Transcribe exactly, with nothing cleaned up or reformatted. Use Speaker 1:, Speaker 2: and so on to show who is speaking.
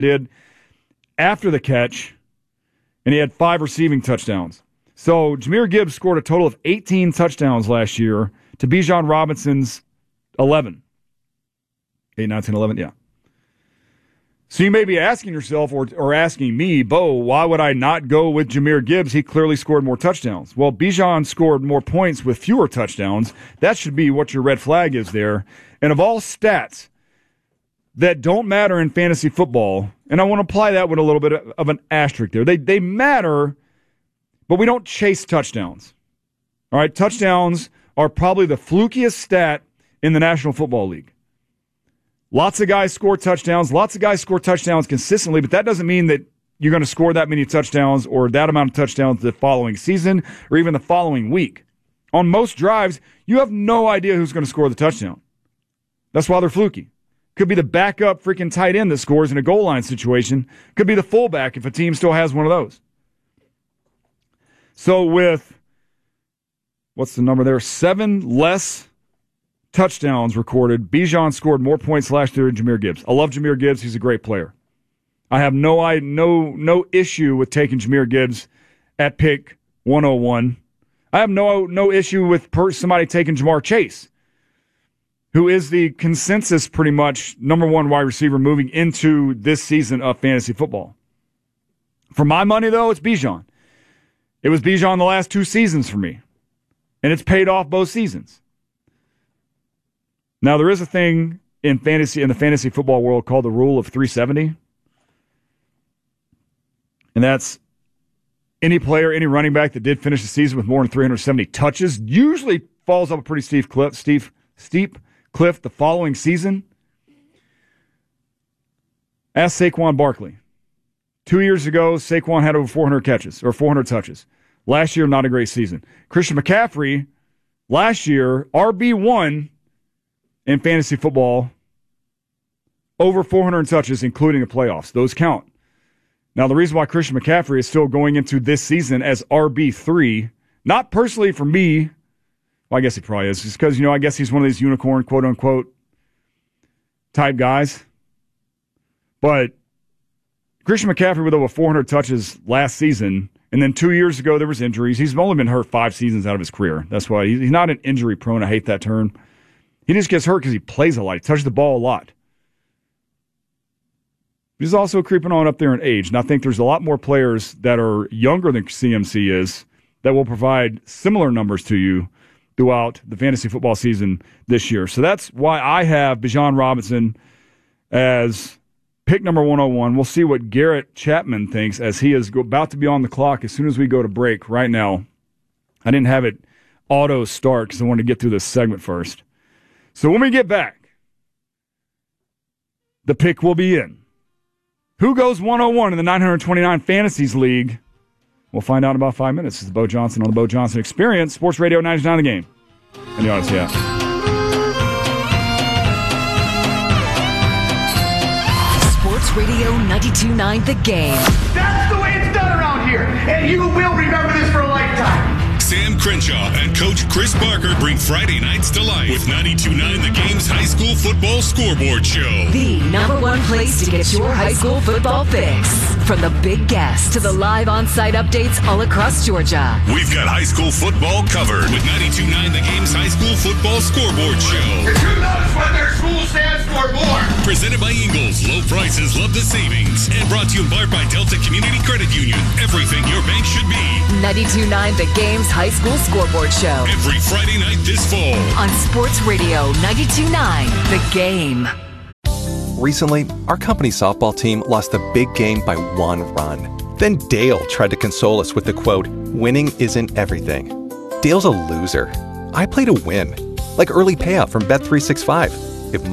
Speaker 1: did after the catch, and he had five receiving touchdowns. So Jahmyr Gibbs scored a total of eighteen touchdowns last year to Bijan Robinson's eleven. eight, nine, ten, eleven, yeah. So you may be asking yourself or, or asking me, Bo, why would I not go with Jahmyr Gibbs? He clearly scored more touchdowns. Well, Bijan scored more points with fewer touchdowns. That should be what your red flag is there. And of all stats that don't matter in fantasy football, and I want to apply that with a little bit of an asterisk there. They, they matter, but we don't chase touchdowns. All right, touchdowns are probably the flukiest stat in the National Football League. Lots of guys score touchdowns. Lots of guys score touchdowns consistently, but that doesn't mean that you're going to score that many touchdowns or that amount of touchdowns the following season or even the following week. On most drives, you have no idea who's going to score the touchdown. That's why they're fluky. Could be the backup freaking tight end that scores in a goal line situation. Could be the fullback if a team still has one of those. So with, what's the number there? Seven less touchdowns recorded. Bijan scored more points last year than Jahmyr Gibbs. I love Jahmyr Gibbs. He's a great player. I have no I no no issue with taking Jahmyr Gibbs at pick one oh one. I have no no issue with per, somebody taking Jamar Chase, who is the consensus pretty much number one wide receiver moving into this season of fantasy football. For my money, though, it's Bijan. It was Bijan the last two seasons for me, and it's paid off both seasons. Now, there is a thing in fantasy in the fantasy football world called the rule of three seventy. And that's any player, any running back that did finish the season with more than three hundred seventy touches usually falls up a pretty steep cliff, steep, steep cliff the following season. Ask Saquon Barkley. Two years ago, Saquon had over four hundred catches or four hundred touches. Last year, not a great season. Christian McCaffrey, last year, R B one in fantasy football, over four hundred touches, including the playoffs. Those count. Now, the reason why Christian McCaffrey is still going into this season as R B three, not personally for me, well, I guess he probably is, just because, you know, I guess he's one of these unicorn, quote-unquote, type guys. But Christian McCaffrey with over four hundred touches last season, and then two years ago there was injuries. He's only been hurt five seasons out of his career. That's why he's not an injury prone. I hate that term. He just gets hurt because he plays a lot. He touches the ball a lot. He's also creeping on up there in age, and I think there's a lot more players that are younger than C M C is that will provide similar numbers to you throughout the fantasy football season this year. So that's why I have Bijan Robinson as pick number one oh one. We'll see what Garrett Chapman thinks as he is about to be on the clock as soon as we go to break right now. I didn't have it auto start because I wanted to get through this segment first. So when we get back, the pick will be in. Who goes one oh one in the nine twenty-nine Fantasies League? We'll find out in about five minutes. This is Bo Johnson on the Bo Johnson Experience, Sports Radio ninety-nine The Game. And the Odyssey app.
Speaker 2: Sports Radio ninety-two point nine The Game.
Speaker 3: That's the way it's done around here, and you will remember this for a lifetime.
Speaker 4: Sam Crenshaw and Coach Chris Barker bring Friday nights to life with ninety-two point nine The Game's high school football scoreboard show.
Speaker 2: The number one place to get your high school football fix. From the big guests to the live on-site updates all across Georgia.
Speaker 4: We've got high school football covered with ninety-two point nine The Game's high school football scoreboard show.
Speaker 3: Because who knows what their school stands for more?
Speaker 4: Presented by Ingles. Low prices, love the savings. And brought to you in part by Delta Community Credit Union. Everything your bank should be.
Speaker 2: ninety-two point nine The Game's high school scoreboard show.
Speaker 4: Every Friday night this fall.
Speaker 2: On Sports Radio ninety-two point nine The Game.
Speaker 5: Recently, our company softball team lost a big game by one run. Then Dale tried to console us with the quote, "Winning isn't everything." Dale's a loser. I play to win. Like early payout from Bet three sixty-five.